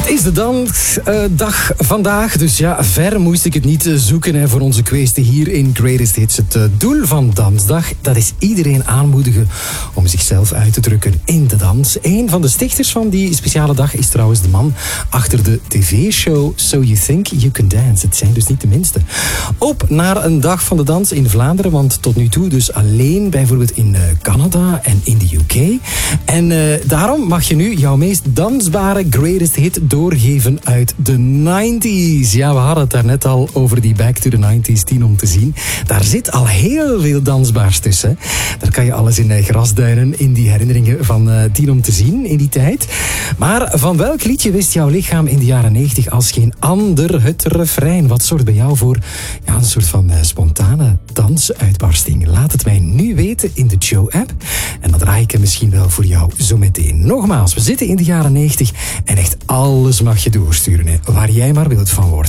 Het is de dansdag vandaag, dus ja, ver moest ik het niet zoeken voor onze kweesten hier in Greatest Hits. Het doel van Dansdag, dat is iedereen aanmoedigen om zichzelf uit te drukken in de dans. Een van de stichters van die speciale dag is trouwens de man achter de tv-show So You Think You Can Dance. Het zijn dus niet de minste. Op naar een dag van de dans in Vlaanderen, want tot nu toe dus alleen bijvoorbeeld in Canada en in de UK. En daarom mag je nu jouw meest dansbare greatest hit doorgeven uit de 90s. Ja, we hadden het daarnet al over die Back to the 90s, 10 om te zien. Daar zit al heel veel dansbaars tussen. Daar kan je alles in grasduinen, in die herinneringen van 10 om te zien in die tijd. Maar van welk liedje wist jouw lichaam in de jaren 90 als geen ander het refrein? Wat zorgt bij jou voor een soort van spontane dansuitbarsting? Laat het mij nu weten in de Joe-app. En dan draai ik hem misschien wel voor jou zo meteen. Nogmaals, we zitten in de jaren 90 en echt alles mag je doorsturen, waar jij maar wilt van wordt.